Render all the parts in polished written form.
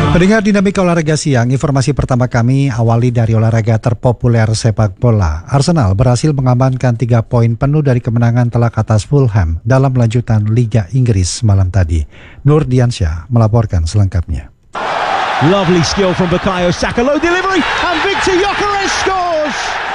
Pendengar Dinamika Olahraga Siang, informasi pertama kami awali dari olahraga terpopuler sepak bola. Arsenal berhasil mengamankan 3 poin penuh dari kemenangan telak atas Fulham dalam lanjutan Liga Inggris malam tadi. Nur Diansyah melaporkan selengkapnya. Lovely skill from Bukayo Saka, low delivery, and Victor Gyökeres scores!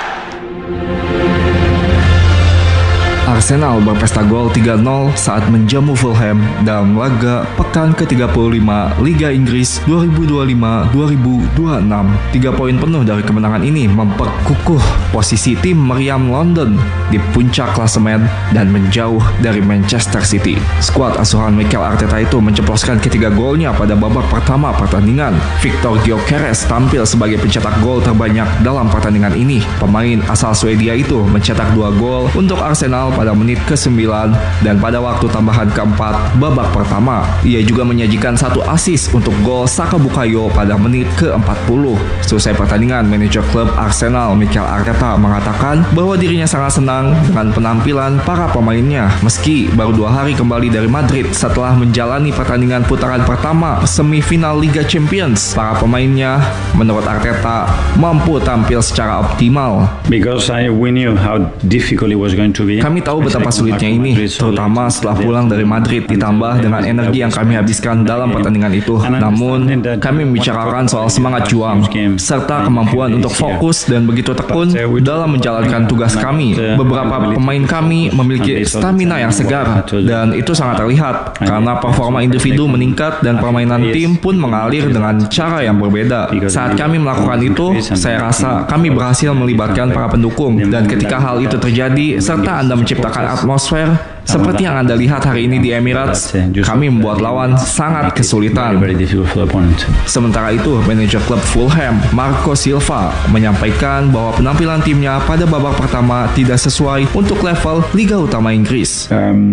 Arsenal berpesta gol 3-0 saat menjamu Fulham dalam laga pekan ke-35 Liga Inggris 2025-2026. 3 poin penuh dari kemenangan ini memperkukuh posisi tim meriam London di puncak klasemen dan menjauh dari Manchester City. Skuad asuhan Mikel Arteta itu menceploskan ketiga golnya pada babak pertama pertandingan. Victor Gyökeres tampil sebagai pencetak gol terbanyak dalam pertandingan ini. Pemain asal Swedia itu mencetak 2 gol untuk Arsenal pada menit ke-9 dan pada waktu tambahan ke-4 babak pertama. Ia juga menyajikan 1 assist untuk gol Saka Bukayo pada menit ke-40. Selesai pertandingan, manajer klub Arsenal Mikel Arteta mengatakan bahwa dirinya sangat senang dengan penampilan para pemainnya meski baru 2 hari kembali dari Madrid setelah menjalani pertandingan putaran pertama semifinal Liga Champions. Para pemainnya, menurut Arteta, mampu tampil secara optimal. Because we knew how difficult it was going to be. Kami tahu betapa sulitnya ini, terutama setelah pulang dari Madrid ditambah dengan energi yang kami habiskan dalam pertandingan itu. Namun, kami membicarakan soal semangat juang, serta kemampuan untuk fokus dan begitu tekun dalam menjalankan tugas kami. Beberapa pemain kami memiliki stamina yang segar, dan itu sangat terlihat, karena performa individu meningkat dan permainan tim pun mengalir dengan cara yang berbeda. Saat kami melakukan itu, saya rasa kami berhasil melibatkan para pendukung, dan ketika hal itu terjadi, serta Anda menciptakan atmosfer seperti yang Anda lihat hari ini di Emirates, kami membuat lawan sangat kesulitan. Sementara itu, manajer klub Fulham, Marco Silva, menyampaikan bahwa penampilan timnya pada babak pertama tidak sesuai untuk level Liga Utama Inggris.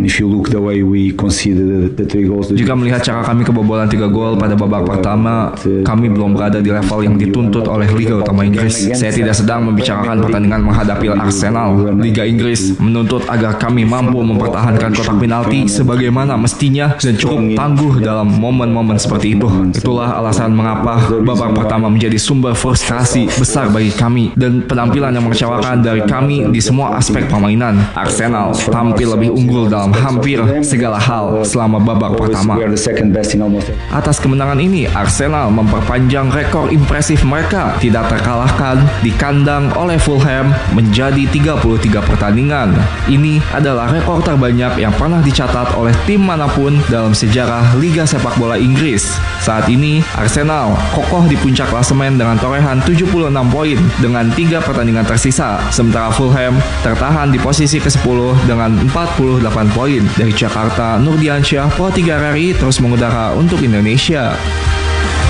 Jika melihat cara kami kebobolan 3 gol pada babak pertama, kami belum berada di level yang dituntut oleh Liga Utama Inggris. Saya tidak sedang membicarakan pertandingan menghadapi Arsenal. Liga Inggris menuntut agar kami mampu mempertahankan kotak penalti sebagaimana mestinya dan cukup tangguh dalam momen-momen seperti itu. Itulah alasan mengapa babak pertama menjadi sumber frustrasi besar bagi kami dan penampilan yang mengecewakan dari kami di semua aspek permainan. Arsenal tampil lebih unggul dalam hampir segala hal selama babak pertama. Atas kemenangan ini, Arsenal memperpanjang rekor impresif mereka tidak terkalahkan di kandang oleh Fulham menjadi 33 pertandingan. Ini adalah rekor terbanyak yang pernah dicatat oleh tim manapun dalam sejarah Liga Sepak Bola Inggris. Saat ini, Arsenal kokoh di puncak klasemen dengan torehan 76 poin dengan 3 pertandingan tersisa, sementara Fulham tertahan di posisi ke-10 dengan 48 poin. Dari Jakarta, Nur Diansyah, Pro 3 RRI terus mengudara untuk Indonesia.